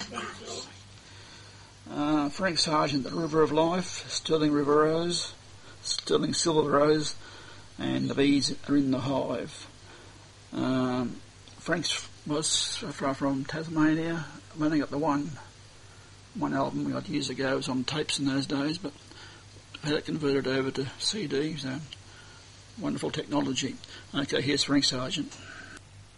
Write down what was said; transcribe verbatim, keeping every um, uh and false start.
Uh, Frank Sargent, The River of Life, Sterling River Rose, Sterling Silver Rose, and The Bees Are in the Hive. Um, Frank's was from Tasmania. I've only got the one one album we got years ago. It was on tapes in those days, but I had it converted over to C D, so wonderful technology. Okay, here's Frank Sargent.